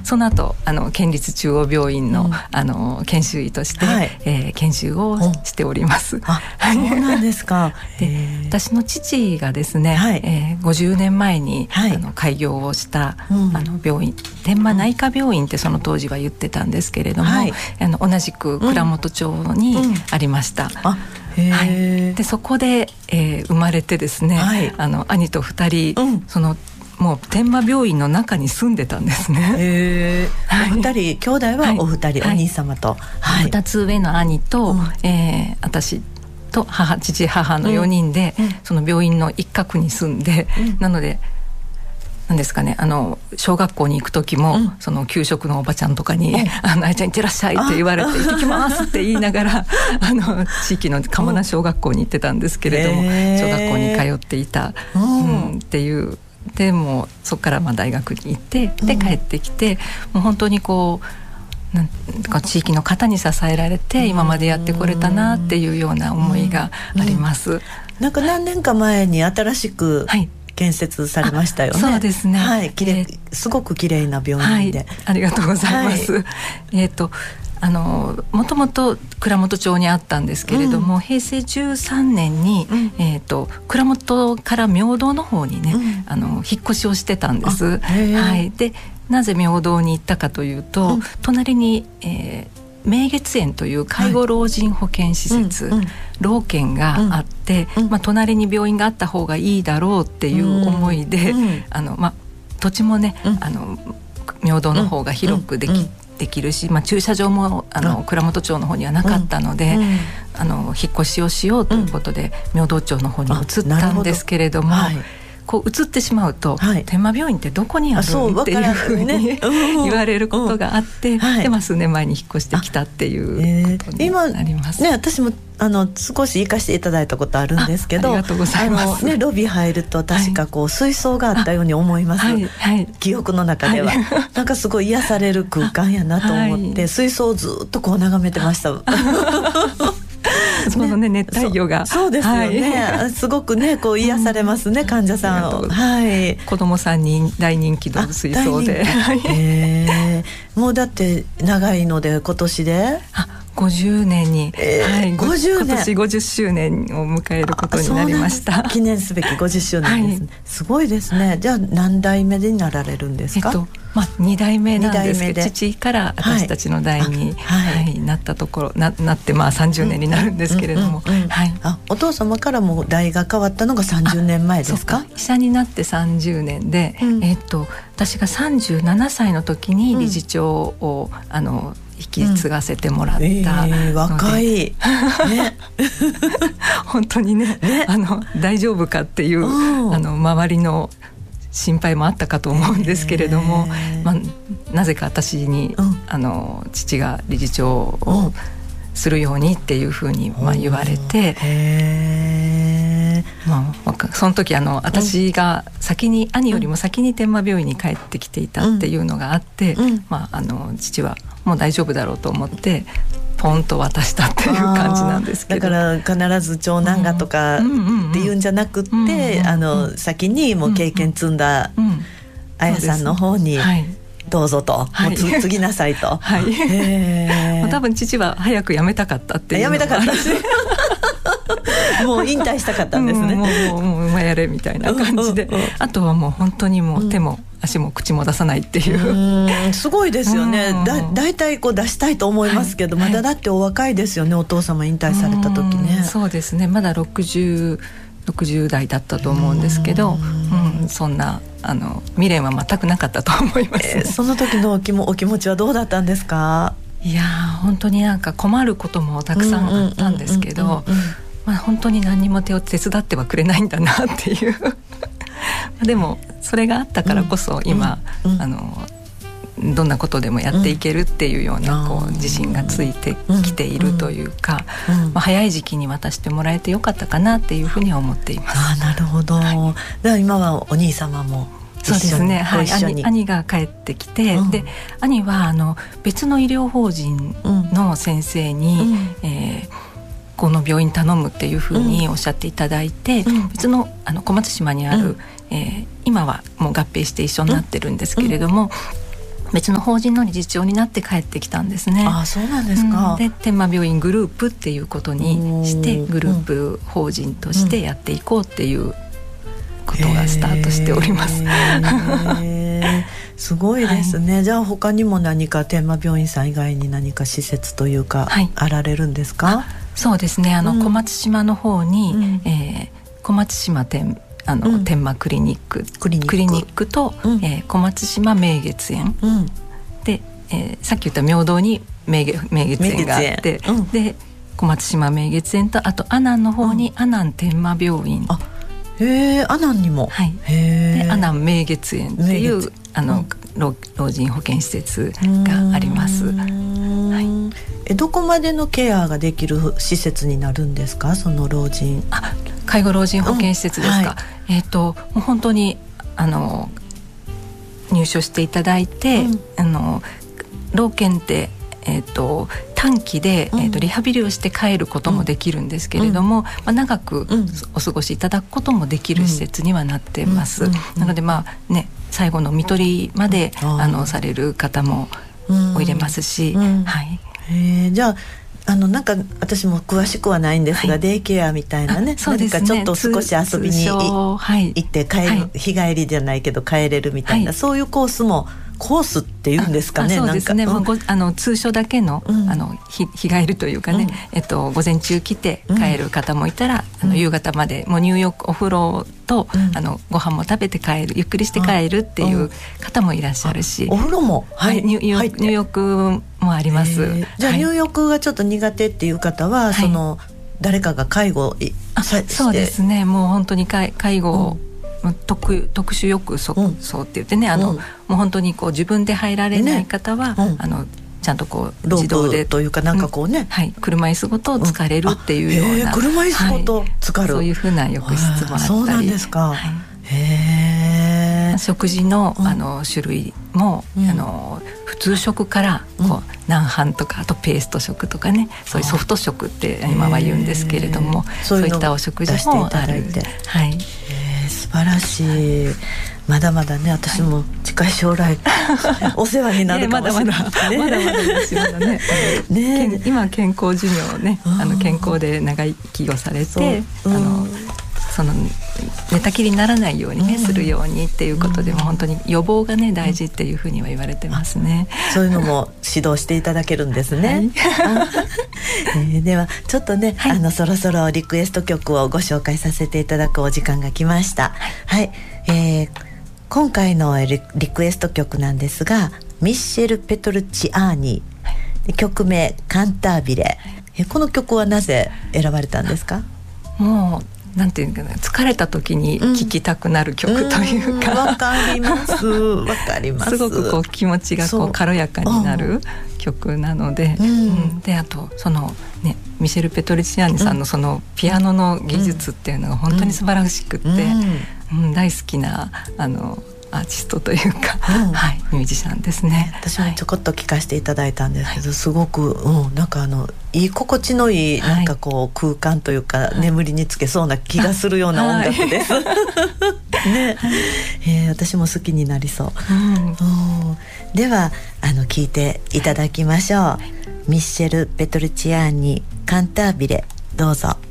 その後県立中央病院の、研修医として、研修をしております。 そうなんですか。 で私の父がですね、50年前に、開業をした、病院、天満内科病院ってその当時は言ってたんですけれども、同じく倉本町にありました。でそこで、生まれてですね、兄と2人、もう天満病院の中に住んでたんですね。 お二人兄弟はお二人、お兄様と、 2つ上の兄と、私と父母の4人で、その病院の一角に住んで、なので何ですかね、小学校に行く時も、その給食のおばちゃんとかに「あやちゃん行ってらっしゃい」って言われて「行ってきます」って言いながら地域の鴨名小学校に行ってたんですけれども、小学校に通っていた、っていう。でもうそこから大学に行って、で帰ってきて、もう本当にこうなんか地域の方に支えられて今までやってこれたなっていうような思いがあります。 なんか何年か前に新しく建設されましたよね。 そうですね、 すごく綺麗な病院で、 ありがとうございます。もともと倉本町にあったんですけれども、平成13年に、倉本から明道の方にね、引っ越しをしてたんです。でなぜ明道に行ったかというと、隣に、明月園という介護老人保健施設、老健があって、隣に病院があった方がいいだろうっていう思いで、土地もね、明道の方が広くできるし、駐車場も倉本町の方にはなかったので、引っ越しをしようということで、明道町の方に移ったんですけれども、こう移ってしまうと、天満病院ってどこにあるっていうふうに言われることがあって、で数年前に引っ越してきたっていうことになります。 今ね、私も少し行かせていただいたことあるんですけど、 ありがとうございます。 ロビー入ると確かこう水槽があったように思います。記憶の中では、なんかすごい癒される空間やなと思って、水槽をずっとこう眺めてました。 そのね、熱帯魚がそうですよね、すごくねこう癒されますね、患者さんを。 子供さんに大人気の水槽で、 もうだって長いので今年で 50年に、 50年、 今年50周年を迎えることになりました。 記念すべき50周年ですね。すごいですね。じゃあ何代目になられるんですか ？2代目なんですけど、父から私たちの代になったところなって30年になるんですけれども、 お父様からも代が変わったのが30年前ですか？ 医者になって30年で、私が37歳の時に理事長を引き継がせてもらったので、 若い、 本当にね、大丈夫かっていう周りの心配もあったかと思うんですけれども、なぜか私に、父が理事長をするようにっていうふうに言われて、その時私が兄よりも先に天満病院に帰ってきていたっていうのがあって、父はもう大丈夫だろうと思ってポンと渡したっていう感じなんですけど、 だから必ず長男がとかっていうんじゃなくって、先にもう経験積んだ綾さんの方にどうぞと、もう継ぎなさいと。 多分父は早く辞めたかったっていうのが、 辞めたかったしもう引退したかったんですね。 もうやれみたいな感じで、あとはもう本当にもう手も足も口も出さないっていう、 すごいですよね。だいたいこう出したいと思いますけど、まだだってお若いですよね、お父様引退された時ね。 そうですね、まだ60代だったと思うんですけど、そんな未練は全くなかったと思います、 その時のお気持ちはどうだったんですか？ いや本当になんか困ることもたくさんあったんですけど、本当に何にも手伝ってはくれないんだなっていうでもそれがあったからこそ今、どんなことでもやっていけるっていうような自信がついてきているというか、早い時期に渡してもらえてよかったかなっていうふうには思っています。 なるほど。では今はお兄様もそうですね、兄が帰ってきて、で兄は別の医療法人の先生に、この病院頼むっていうふうにおっしゃっていただいて、別の小松島にある、今はもう合併して一緒になってるんですけれども、 別の法人の理事長になって帰ってきたんですね。 あ、そうなんですか。 で天満病院グループっていうことにしてグループ法人としてやっていこうっていうことがスタートしております。 すごいですね、はい、じゃあ他にも何か天満病院さん以外に何か施設というか、はい、あられるんですか？ そうですね、小松島の方に、小松島天満クリニックと、小松島明月園、で、さっき言った明堂に明月園があって、で小松島明月園とあと阿南の方に阿南天満病院、 阿南にも、 はい、で阿南明月園っていう老人保健施設があります。はい、 どこまでのケアができる施設になるんですか？その老人介護老人保健施設ですか？もう本当に入所していただいて、老健って短期で、リハビリをして帰ることもできるんですけれども、長くお過ごしいただくこともできる施設にはなってます。なので最後の看取りまでされる方もお入れますし、はい、 じゃあなんか私も詳しくはないんですが、デイケアみたいなね、何かちょっと少し遊びに行って帰る、日帰りじゃないけど帰れるみたいな、そういうコースっていうんですかね。 そうですね、通所だけの、日帰るというかね、午前中来て帰る方もいたら、夕方までもう入浴お風呂と、ご飯も食べて帰る、ゆっくりして帰るっていう方もいらっしゃるし、 お風呂も、 入浴もあります。 じゃあ入浴がちょっと苦手っていう方は、誰かが介護して、 そうですね、もう本当に介護特殊浴槽って言ってね、もう本当に自分で入られない方は、ちゃんと自動でというかなんか車椅子ごと疲れるっていうような、 車椅子ごと疲る、 そういうふうな浴室もあったり、 そうなんですか。 食事の、種類も、普通食から南飯とか、あとペースト食とかね、そういうソフト食って今は言うんですけれども、そういったお食事もある。はい、 素晴らしい。まだまだね、私も近い将来お世話になるかもしれない。 まだまだですよね。今健康寿命ね、健康で長生きをされて、その寝たきりにならないようにね、するようにっていうことでも、本当に予防がね大事っていうふうには言われてますね。 そういうのも指導していただけるんですね。ではちょっとね、そろそろリクエスト曲をご紹介させていただくお時間が来ました。はい、今回のリクエスト曲なんですが、ミッシェル・ペトルチアーニ、曲名カンタービレ。この曲はなぜ選ばれたんですか？ もうなんていうかな、疲れた時に聴きたくなる曲というか、 わかりますわかります。 すごく気持ちが軽やかになる曲なので、であとミシェル・ペトルチアーニさんのそのピアノの技術っていうのが本当に素晴らしくって、大好きなアーティストというか、ミュージシャンですね。 私もちょこっと聞かせていただいたんですけど、すごく、なんか居心地のいい、なんか空間というか、眠りにつけそうな気がするような音楽です。ね、私も好きになりそう。では聞いていただきましょう。ミッシェル・ペトルチアーニ、カンタービレ、どうぞ。